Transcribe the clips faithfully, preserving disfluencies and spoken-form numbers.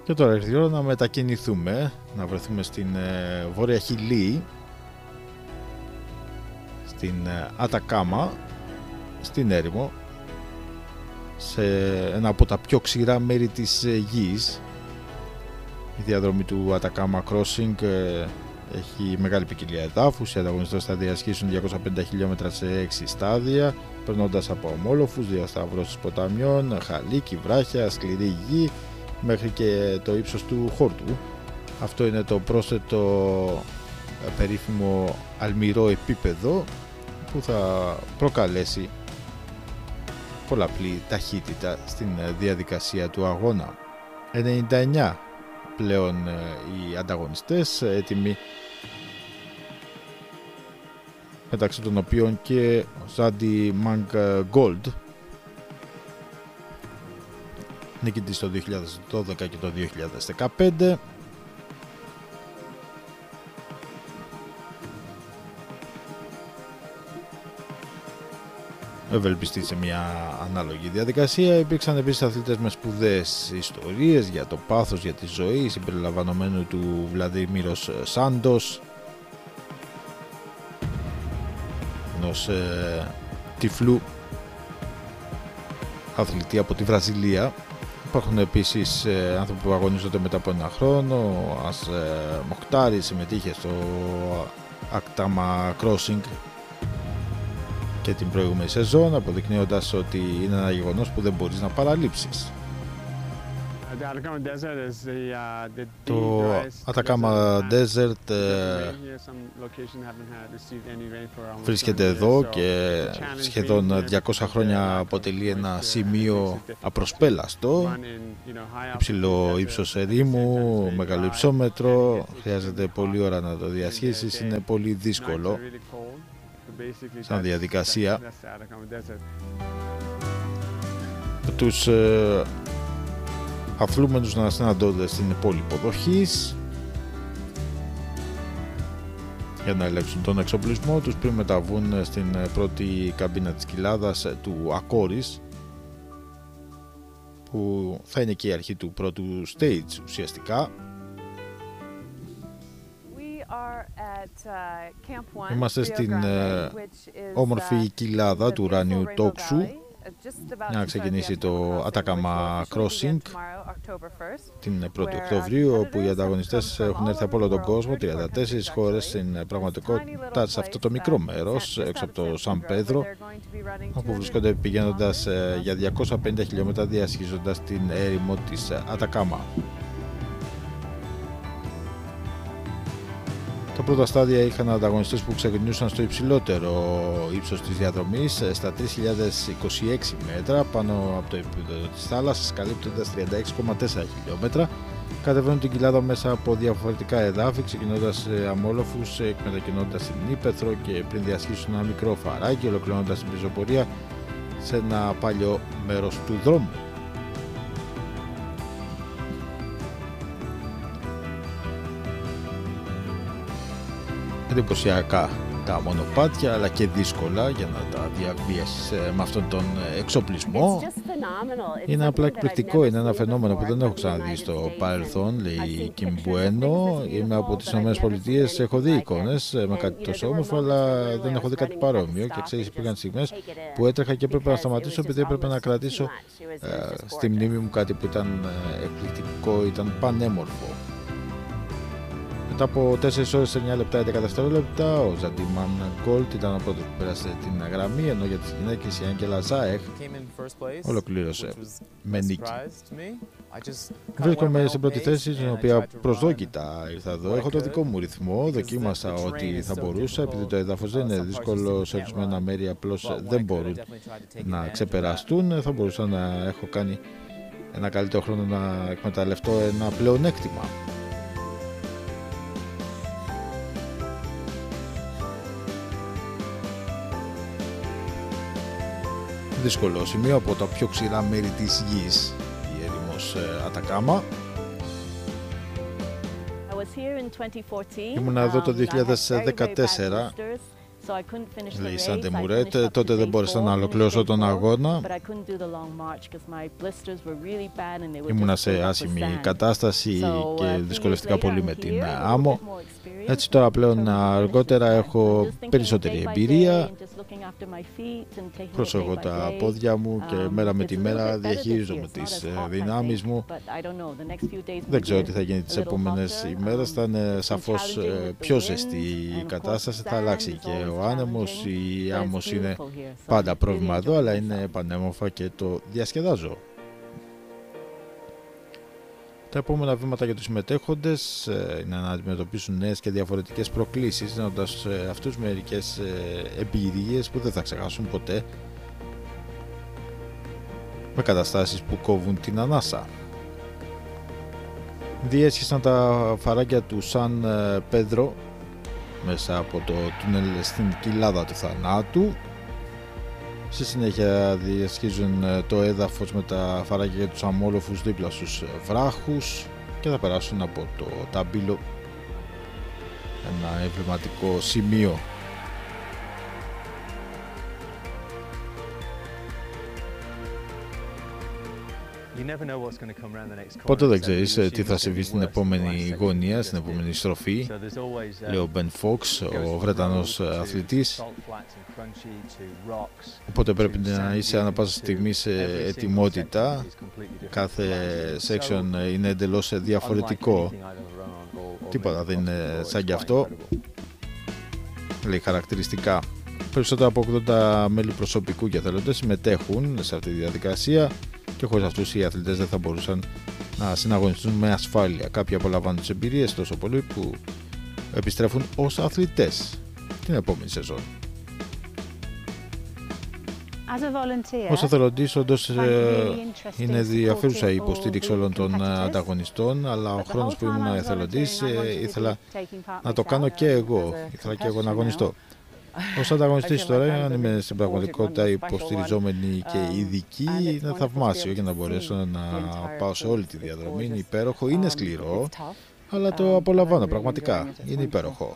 Και τώρα ήρθε η ώρα να μετακινηθούμε, να βρεθούμε στην ε, Βόρεια Χιλή, στην ε, Ατακάμα, στην έρημο, σε ένα από τα πιο ξηρά μέρη της ε, γης. Η διαδρομή του Ατακάμα Crossing ε, έχει μεγάλη ποικιλία εδάφους. Οι ανταγωνιστές θα διασχίσουν διακόσια πενήντα χιλιόμετρα σε έξι στάδια, περνώντας από ομόλοφους, διασταυρώσεις ποταμιών, χαλίκι, βράχια, σκληρή γη, μέχρι και το ύψος του χόρτου. Αυτό είναι το πρόσθετο περίφημο αλμυρό επίπεδο που θα προκαλέσει πολλαπλή ταχύτητα στην διαδικασία του αγώνα. ενενήντα εννιά πλέον οι ανταγωνιστές έτοιμοι, μεταξύ των οποίων και ο Ζάντι Μανγκόλντ, νικητής το δύο χιλιάδες δώδεκα και το δύο χιλιάδες δεκαπέντε. Ευελπιστεί σε μια ανάλογη διαδικασία. Υπήρξαν επίσης αθλητές με σπουδαίες ιστορίες για το πάθος, για τη ζωή, συμπεριλαμβανομένου του Βλαδίμηρος Σάντος, ενός ε, τυφλού αθλητή από τη Βραζιλία. Υπάρχουν επίσης ε, άνθρωποι που αγωνίζονται μετά από ένα χρόνο. Ο Ας ε, Μοχτάρη συμμετείχε στο Ατακάμα Crossing και την προηγούμενη σεζόν, αποδεικνύοντας ότι είναι ένα γεγονός που δεν μπορείς να παραλείψεις. Το Ατακάμα Desert ε, βρίσκεται εδώ και σχεδόν διακόσια χρόνια αποτελεί ένα σημείο απροσπέλαστο. Υψηλό ύψος ερήμου, μεγάλο υψόμετρο, χρειάζεται πολλή ώρα να το διασχίσεις, είναι πολύ δύσκολο σαν διαδικασία. Τους ε, αθλούμενους να συναντώνται στην πόλη υποδοχής για να ελέγξουν τον εξοπλισμό τους πριν μεταβούν στην πρώτη καμπίνα της κοιλάδας του Ακόρις, που θα είναι και η αρχή του πρώτου stage ουσιαστικά. Είμαστε στην ε, όμορφη κοιλάδα του ουράνιου τόξου για να ξεκινήσει το Ατακάμα Crossing την πρώτη Οκτωβρίου, όπου οι ανταγωνιστές έχουν έρθει από όλο τον κόσμο, τριάντα τέσσερις χώρες στην πραγματικότητα, σε αυτό το μικρό μέρος έξω από το Σαν Πέδρο, όπου βρίσκονται πηγαίνοντας για διακόσια πενήντα χιλιόμετρα, διασχίζοντας την έρημο της Ατακάμα. Τα πρώτα στάδια είχαν ανταγωνιστές που ξεκινούσαν στο υψηλότερο ύψος της διαδρομής, στα τρεις χιλιάδες είκοσι έξι μέτρα πάνω από το επίπεδο της θάλασσας, καλύπτοντας τριάντα έξι κόμμα τέσσερα χιλιόμετρα. Κατεβαίνουν την κοιλάδα μέσα από διαφορετικά εδάφη, ξεκινώντας σε αμόλοφους, μετακινώντας την ύπαιθρο και πριν διασχίσουν ένα μικρό φαράκι, ολοκληρώνοντας την πεζοπορία σε ένα παλιό μέρος του δρόμου. Εντυπωσιακά τα μονοπάτια, αλλά και δύσκολα για να τα διαβιέσεις με αυτόν τον εξοπλισμό. Είναι απλά εκπληκτικό, είναι ένα φαινόμενο που δεν έχω ξαναδεί στο παρελθόν, λέει η Κιμ Μπουένο. Είμαι από τις ΗΠΑ, έχω δει εικόνες με κάτι τόσο όμορφο, αλλά δεν έχω δει κάτι παρόμοιο. Και ξέρεις, υπήρχαν στιγμές που έτρεχα και έπρεπε να σταματήσω επειδή έπρεπε να κρατήσω ε, στη μνήμη μου κάτι που ήταν εκπληκτικό, ήταν πανέμορφο. Μετά από τέσσερις ώρες εννιά λεπτά έντεκα δευτερόλεπτα, ο Ζάντι Μανγκόλντ ήταν ο πρώτος που πέρασε την γραμμή, ενώ για τις γυναίκες η Άγγελα Ζάεχ ολοκλήρωσε με νίκη. Βρίσκομαι στην πρώτη θέση, στην οποία προσδόκητα ήρθα εδώ. Έχω το δικό μου ρυθμό, δοκίμασα ό,τι θα μπορούσα, επειδή το έδαφος δεν είναι δύσκολο, σε ορισμένα μέρη απλώς δεν μπορούν να ξεπεραστούν. Θα μπορούσα να έχω κάνει ένα καλύτερο χρόνο, να εκμεταλλευτώ ένα πλεονέκτημα. Δύσκολο σημείο, από τα πιο ξηρά μέρη της γης, η έρημος Ατακάμα. Ήμουν εδώ το δύο χιλιάδες δεκατέσσερα Λέει η Σάντε Μουρέτ, τότε δεν μπόρεσα να ολοκληρώσω τον αγώνα. Ήμουνα σε άσχημη κατάσταση και δυσκολευτικά πολύ με την άμμο. Έτσι τώρα πλέον αργότερα έχω περισσότερη εμπειρία. Προσέχω τα πόδια μου και μέρα με τη μέρα διαχειρίζομαι τις δυνάμεις μου. Δεν ξέρω τι θα γίνει τις επόμενες ημέρες. Θα είναι σαφώς πιο ζεστή η κατάσταση, θα αλλάξει και ο άνεμος. Η άμμος είναι πάντα πρόβλημα εδώ, αλλά είναι πανέμορφα και το διασκεδάζω. Τα επόμενα βήματα για τους συμμετέχοντες είναι να αντιμετωπίσουν νέες και διαφορετικές προκλήσεις, δίνοντας αυτούς μερικές εμπειρίες που δεν θα ξεχάσουν ποτέ, με καταστάσεις που κόβουν την ανάσα. Διέσχισαν τα φαράγγια του Σαν Πέδρο μέσα από το τούνελ στην κοιλάδα του θανάτου. Στη συνέχεια διασχίζουν το έδαφος με τα φαράγγια και τους αμόλοφους δίπλα στους βράχους και θα περάσουν από το ταμπίλο, ένα εμβληματικό σημείο. Ποτέ δεν ξέρεις τι θα συμβεί στην επόμενη γωνία, στην επόμενη στροφή, λέει ο Μπεν Φόξ, ο Βρετανός αθλητής. Οπότε πρέπει να είσαι ανά πάσα στιγμή σε ετοιμότητα. Κάθε section είναι εντελώς διαφορετικό. Τίποτα δεν είναι σαν κι αυτό. Λέει χαρακτηριστικά. Περισσότερα από ογδόντα μέλη προσωπικού και εθελοντές συμμετέχουν σε αυτή τη διαδικασία και χωρίς αυτούς οι αθλητές δεν θα μπορούσαν να συναγωνιστούν με ασφάλεια. Κάποιοι απολαμβάνουν τις εμπειρίες τόσο πολύ που επιστρέφουν ως αθλητές την επόμενη σεζόν. Ως εθελοντής όντως είναι ενδιαφέρουσα η υποστήριξη όλων των ανταγωνιστών, αλλά ο χρόνος που ήμουν εθελοντής ήθελα να το κάνω και εγώ, ήθελα και εγώ να αγωνιστώ. Ως ανταγωνιστής τώρα, αν είμαι στην πραγματικότητα υποστηριζόμενη και ειδική, είναι θαυμάσιο για να μπορέσω να πάω σε όλη τη διαδρομή. Είναι υπέροχο, είναι σκληρό, αλλά το απολαμβάνω πραγματικά. Είναι υπέροχο.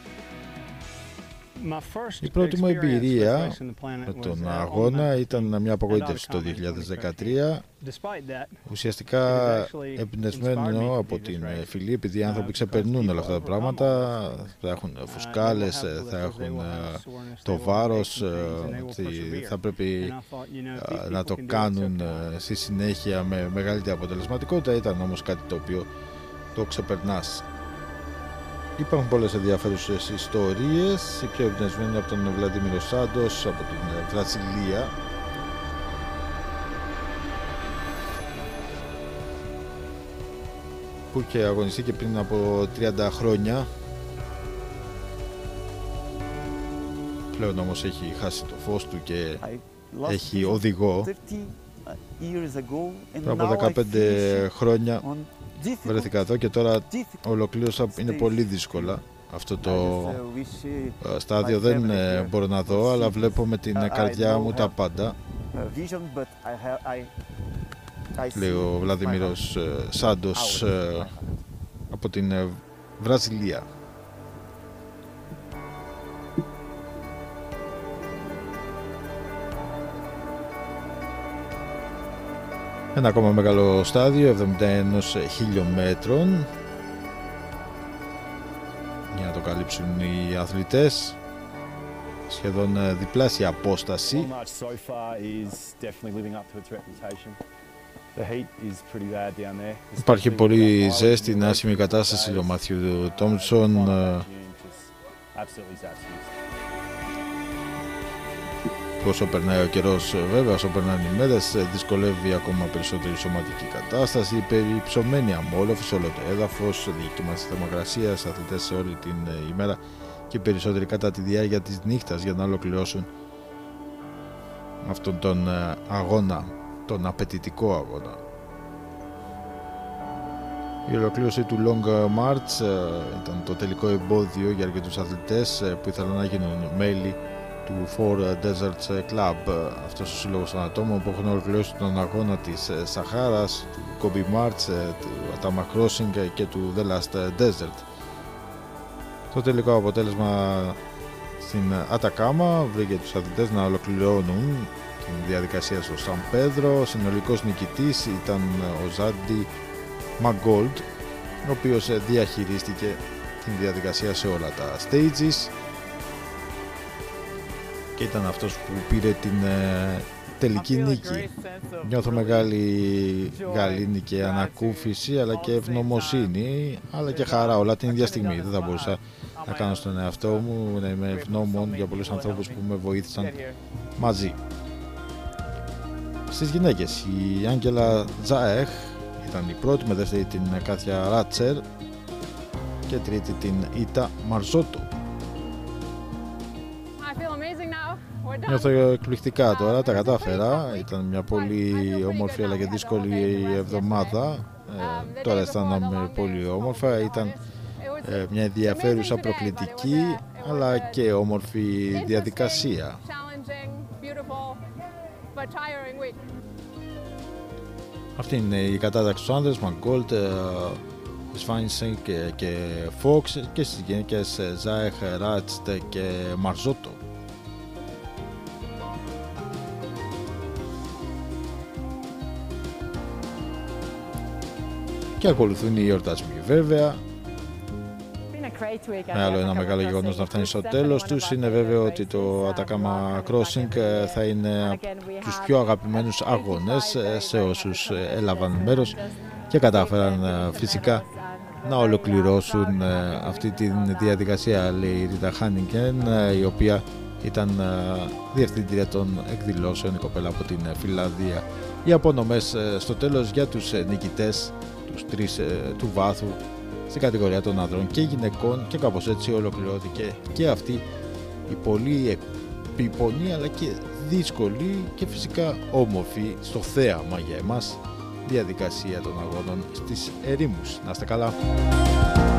Η πρώτη μου εμπειρία με τον αγώνα ήταν μια απογοήτευση το δύο χιλιάδες δεκατρία, ουσιαστικά εμπνευσμένο από την φυλή, επειδή οι άνθρωποι ξεπερνούν όλα αυτά τα πράγματα, θα έχουν φουσκάλες, θα έχουν το βάρος, θα πρέπει να το κάνουν στη συνέχεια με μεγαλύτερη αποτελεσματικότητα. Ήταν όμως κάτι το οποίο το ξεπερνάς. Υπάρχουν πολλές ενδιαφέρουσες ιστορίες, η πιο εμπνευσμένη από τον Βλαντίμιρο Σάντος από την Βραζιλία. Που είχε αγωνιστεί και πριν από τριάντα χρόνια. Πλέον όμως έχει χάσει το φως του και έχει οδηγό. Πριν από δεκαπέντε χρόνια βρέθηκα εδώ και τώρα ολοκλήρωσα, είναι πολύ δύσκολα αυτό το στάδιο, δεν μπορώ να δω, αλλά βλέπω με την καρδιά μου τα πάντα, λέει ο Βλαντίμιρος Σάντος από την Βραζιλία. Ένα ακόμα μεγάλο στάδιο, εβδομήντα ένα χιλιόμετρων, για να το καλύψουν οι αθλητές, σχεδόν διπλάσια απόσταση. Υπάρχει πολύ ζέστη, είναι άσχημη κατάσταση, λέει ο Μάθιου Τόμψον. Όσο περνάει ο καιρός, βέβαια, όσο περνάνε οι μέρες, δυσκολεύει ακόμα περισσότερη η σωματική κατάσταση. Περιψωμένη αμόλοφη σε όλο το έδαφος, διακύμανση θερμοκρασίας, αθλητές σε όλη την ημέρα και περισσότεροι κατά τη διάρκεια της νύχτας για να ολοκληρώσουν αυτόν τον αγώνα, τον απαιτητικό αγώνα. Η ολοκλήρωση του Long March ήταν το τελικό εμπόδιο για αρκετούς αθλητές που ήθελαν να γίνουν μέλη του Four Deserts Club, αυτός ο σύλλογος των ατόμων που έχουν ολοκληρώσει τον αγώνα της Σαχάρας, του Gobi March, του Atama Crossing και του The Last Desert. Το τελικό αποτέλεσμα Στην Ατακάμα βρήκε τους αθλητές να ολοκληρώνουν την διαδικασία στο Σαν Πέδρο. Συνολικός νικητής ήταν ο Ζάντι Μαγκόλτ, ο οποίος διαχειρίστηκε την διαδικασία σε όλα τα stages και ήταν αυτός που πήρε την ε, τελική νίκη. Νιώθω μεγάλη γαλήνη και ανακούφιση, αλλά και ευγνωμοσύνη, αλλά και χαρά όλα την ίδια στιγμή. Δεν θα μπορούσα να κάνω στον εαυτό μου, να είμαι ευγνώμων για πολλούς ανθρώπους που με βοήθησαν μαζί. Στις γυναίκες, η Άγγελα Τζάεχ ήταν η πρώτη, με δεύτερη την Κάθια Ράτσερ και τρίτη την Ήτα Μαρζότο. Νιώθω εκπληκτικά τώρα, τα κατάφερα. Ήταν μια πολύ όμορφη αλλά και δύσκολη εβδομάδα. Ε, τώρα αισθάνομαι πολύ όμορφα. Ήταν ε, μια ενδιαφέρουσα προκλητική αλλά και όμορφη διαδικασία. Αυτή είναι η κατάταξη στους άνδρες, Μαγκόλτ, Σφάνισεν και, και Φόξ, και στις γυναίκες Ζάεχ, Ράτστ και Μαρζότο. Και ακολουθούν οι εορτασμοί βέβαια. Με άλλο ένα μεγάλο γεγονός να φτάνει στο τέλος τους. Είναι βέβαιο ότι το Atacama Crossing θα είναι από τους πιο αγαπημένους αγώνες σε όσους έλαβαν μέρος και κατάφεραν φυσικά να ολοκληρώσουν αυτή τη διαδικασία, λέει η Ρίτα Χάνιγκεν, η οποία ήταν διευθύντρια των εκδηλώσεων, η κοπέλα από την Φιλανδία. Οι απονομές στο τέλος για τους νικητές, τους τρεις του βάθου, στην κατηγορία των ανδρών και γυναικών, και κάπως έτσι ολοκληρώθηκε και αυτή η πολύ επίπονη αλλά και δύσκολη και φυσικά όμορφη στο θέαμα για εμάς διαδικασία των αγώνων στις ερήμους. Να είστε καλά.